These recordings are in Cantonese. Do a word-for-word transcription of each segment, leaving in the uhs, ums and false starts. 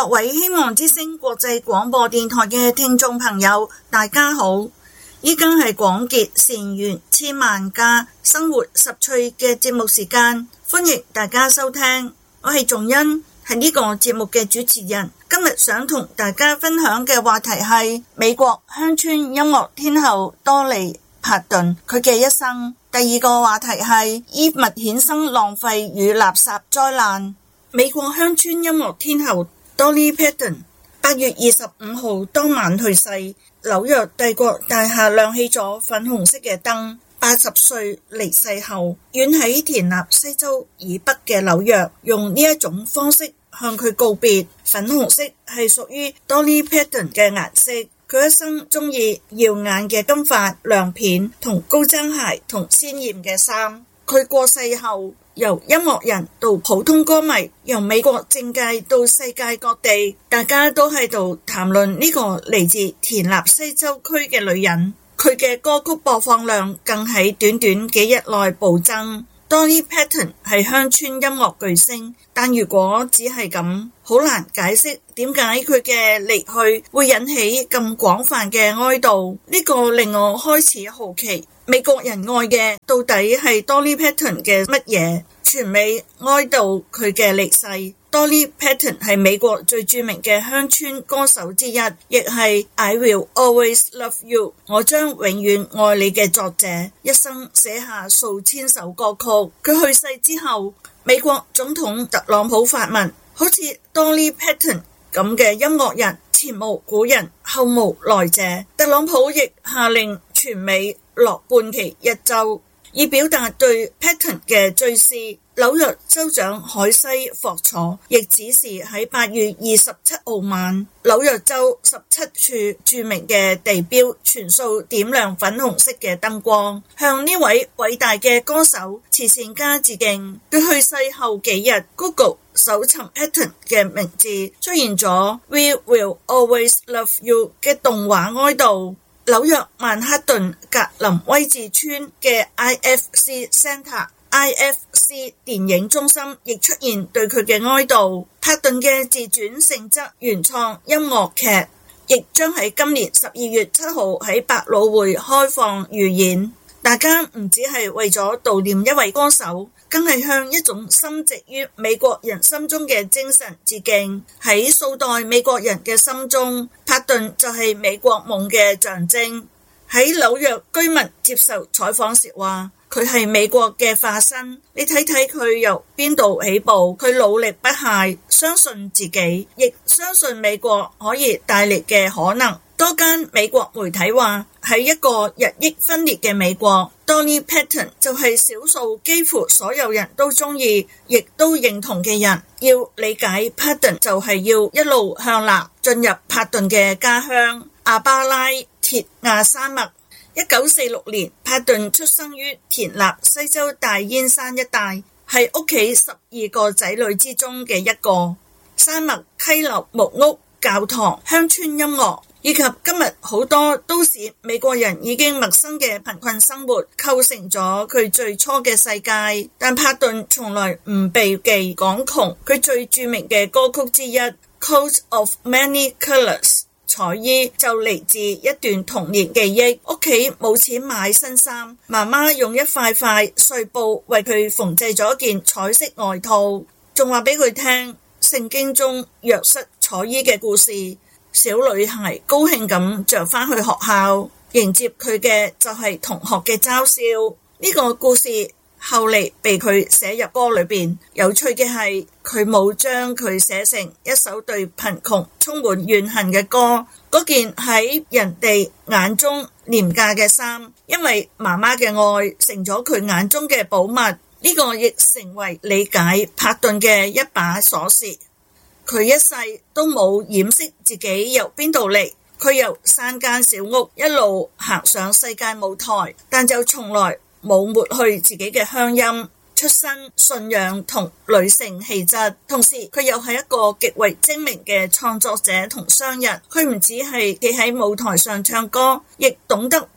各位希望之聲國際廣播電台嘅聽眾朋友，大家好！依家係廣結善緣千萬家生活十趣嘅節目時間，歡迎大家收聽。我係仲恩，係呢個節目嘅主持人。今日想同大家分享嘅話題係美國鄉村音樂天后多莉帕頓佢嘅一生。第二個話題係衣物衍生浪費與垃圾災難。美國鄉村音樂天后多莉帕頓八月二十五號當晚去世，紐約帝國大廈亮起咗粉紅色嘅燈。八十歲離世後，遠喺田納西州以北嘅紐約，用呢一種方式向佢告別。粉紅色係屬於多莉帕頓嘅顏色，佢一生中意耀眼嘅金髮、亮片同高踭鞋同鮮豔嘅衫。佢過世後，由音樂人到普通歌迷，由美國政界到世界各地，大家都喺度談論呢個嚟自田納西州區嘅女人。佢嘅歌曲播放量更喺短短幾日內暴增。多莉帕頓係鄉村音樂巨星，但如果只係咁，好難解釋點解佢嘅離去會引起咁廣泛嘅哀悼。呢個令我開始好奇，美國人愛嘅到底係多莉帕頓嘅乜嘢？全美哀悼佢嘅離世。多莉帕頓係美國最著名嘅鄉村歌手之一，亦係 I Will Always Love You 我將永遠愛你嘅作者，一生寫下數千首歌曲。佢去世之後，美國總統特朗普發文，好似多莉帕頓咁嘅音樂人前無古人後無來者。特朗普亦下令全美落半旗一周，以表達對帕頓嘅追思。紐約州長海西霍楚亦指示喺八月二十七號晚，紐約州十七處著名嘅地標全數點亮粉紅色嘅燈光，向呢位偉大嘅歌手、慈善家致敬。佢去世後幾日 ，Google 搜尋帕頓嘅名字，出現咗 We Will Always Love You 嘅動畫哀悼。紐約曼克頓格林威治村嘅 I F C Center。I F C 電影中心亦出現對佢嘅哀悼。帕頓嘅自傳性質原創音樂劇亦將喺今年十二月七號喺百老匯開放預演。大家唔只係為咗悼念一位歌手，更係向一種深植於美國人心中嘅精神致敬。喺數代美國人嘅心中，帕頓就係美國夢嘅象徵。喺紐約居民接受採訪時話，佢係美國嘅化身。你睇睇佢由邊度起步，佢努力不懈，相信自己，亦相信美國可以帶嚟嘅可能。多間美國媒體話，喺一個日益分裂嘅美國，多莉帕頓就係少數幾乎所有人都中意，亦都認同嘅人。要理解帕頓，就係要一路向南，進入帕頓嘅家鄉阿巴拉鐵亞山脈。一九四六年，帕頓出生於田納西州大煙山一帶，係屋企十二個仔女之中嘅一個。山脈、溪流、木屋、教堂、鄉村音樂，以及今日好多都市美國人已經陌生嘅貧困生活，構成咗佢最初嘅世界。但帕頓從來唔避忌講窮，佢最著名嘅歌曲之一《Coat of Many Colors》彩衣就嚟自一段童年記憶。屋企冇錢買新衫，媽媽用一塊塊碎布為佢縫製咗件彩色外套，仲話俾佢聽聖經中約瑟彩衣嘅故事。小女孩高興咁着返去學校，迎接佢嘅就係同學嘅嘲笑。呢、這個故事後嚟被佢寫入歌裏邊。有趣嘅係，佢冇將佢寫成一首對貧窮充滿怨恨嘅歌。嗰件喺人哋眼中廉價嘅衫，因為媽媽嘅愛成咗佢眼中嘅寶物。呢、這個亦成為理解帕頓嘅一把鎖匙。佢一世都冇掩飾自己由邊度嚟。佢由山間小屋一路行上世界舞台，但就從來冇抹去自己嘅鄉音、出身、信仰同女性氣質。同時佢又係一個極為精明嘅創作者同商人。佢唔只係企喺舞台上唱歌，亦懂得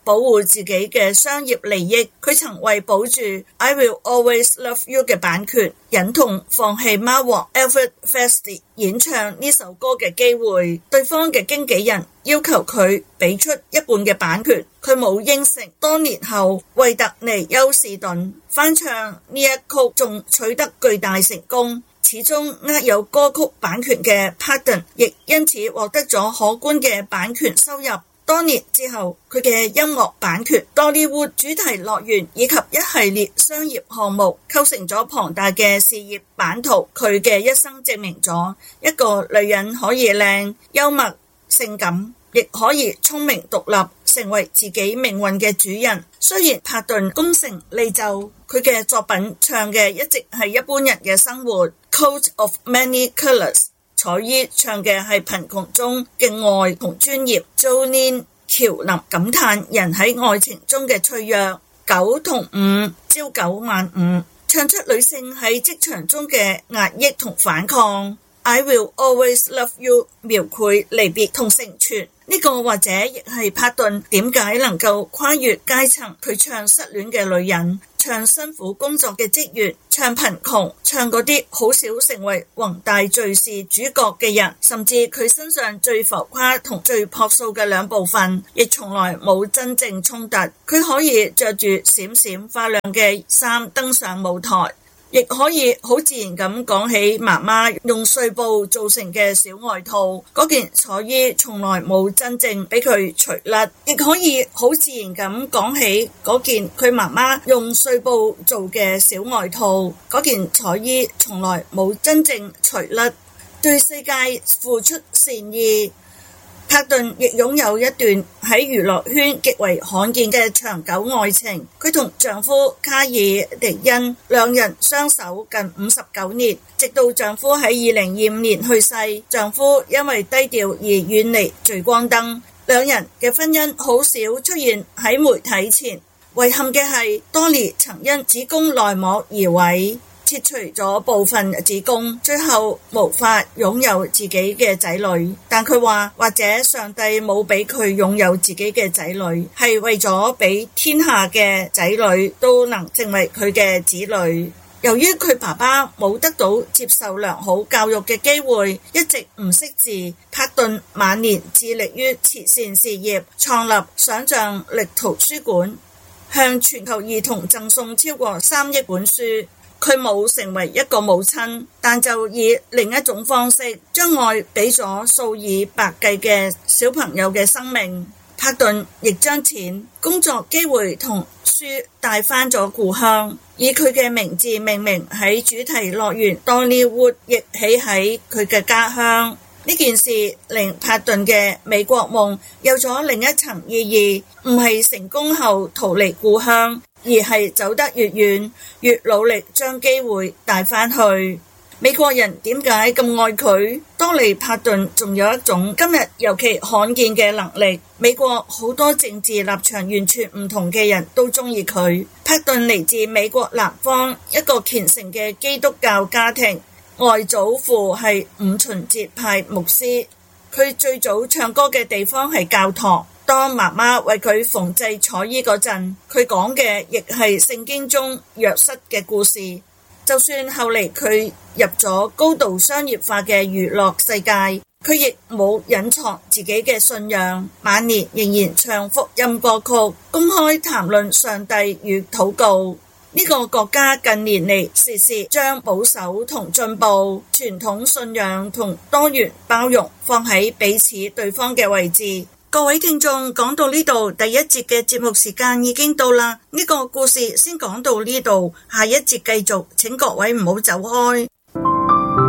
保護自己嘅商業利益。佢曾為保住 I Will Always Love You 嘅版權，忍痛放棄貓王 Elvis Presley 演唱呢首歌嘅機會。對方嘅經紀人要求佢俾出一半嘅版權，佢冇應承。多年後，惠特尼休士頓翻唱呢一曲，仲取得巨大成功。始終握有歌曲版權嘅 Parton 亦因此獲得咗可觀嘅版權收入。多年之後，佢嘅音樂版權、多利烏主題樂園以及一系列商業項目構成咗龐大嘅事業版圖。佢嘅一生證明咗一個女人可以靚、幽默、性感，亦可以聰明獨立，成為自己命運嘅主人。雖然帕頓功成利就，佢嘅作品唱嘅一直係一般人嘅生活 Coat of Many Colors， 彩衣唱嘅係貧窮中嘅愛同專業。 Jolene 喬林感嘆人喺愛情中嘅脆弱。九同五朝九晚五唱出女性喺職場中嘅壓抑同反抗。I Will Always Love You 描繪離別同成全。呢個或者亦係帕頓點解能夠跨越階層。佢唱失戀嘅女人，唱辛苦工作嘅職員，唱貧窮，唱嗰啲好少成為宏大敘事主角嘅人，甚至佢身上最浮誇同最樸素嘅兩部分，亦從來冇真正衝突。佢可以着住閃閃發亮嘅衫登上舞台，亦可以好自然咁講起媽媽用碎布做成嘅小外套，嗰件彩衣從來冇真正俾佢除甩。亦可以好自然咁講起嗰件佢媽媽用碎布做嘅小外套，嗰件彩衣從來冇真正除甩。對世界付出善意。帕頓亦擁有一段喺娛樂圈極為罕見嘅長久愛情。佢同丈夫卡爾迪恩兩人相守近五十九年，直到丈夫喺二零二五年去世。丈夫因為低調而遠離聚光燈，兩人嘅婚姻好少出現喺媒體前。遺憾嘅係，多莉曾因子宮內膜移位，切除咗部分子宮，最後無法擁有自己嘅仔女。但佢話，或者上帝冇俾佢擁有自己嘅仔女，係為咗俾天下嘅仔女都能成為佢嘅子女。由於佢爸爸冇得到接受良好教育嘅機會，一直唔識字，帕頓晚年致力於慈善事業，創立想像力圖書館，向全球兒童贈送超過三億本書。佢冇成為一個母親，但就以另一種方式將愛俾咗數以百計嘅小朋友嘅生命。帕頓亦將錢、工作機會同書帶返咗故鄉，以佢嘅名字命名喺主題樂園 Dollywood， 亦起喺佢嘅家鄉。呢件事令帕頓嘅美國夢有咗另一層意義，唔係成功後逃離故鄉，而係走得越遠，越努力將機會帶返去。美國人點解咁愛佢？多莉帕頓仲有一種今日尤其罕見嘅能力。美國好多政治立場完全唔同嘅人都中意佢。帕頓嚟自美國南方一個虔誠嘅基督教家庭，外祖父係五旬節派牧師。佢最早唱歌嘅地方係教堂。當媽媽為佢縫製彩衣嗰陣，佢講嘅亦係聖經中約瑟嘅故事。就算後嚟佢入咗高度商業化嘅娛樂世界，佢亦冇隱藏自己嘅信仰，晚年仍然唱福音歌曲，公開談論上帝與禱告。呢個國家近年嚟時時將保守同進步、傳統信仰同多元包容放喺彼此對方嘅位置。各位聽眾，講到呢度，第一節嘅節目時間已經到啦。呢個故事先講到呢度，下一節繼續，請各位唔好走開。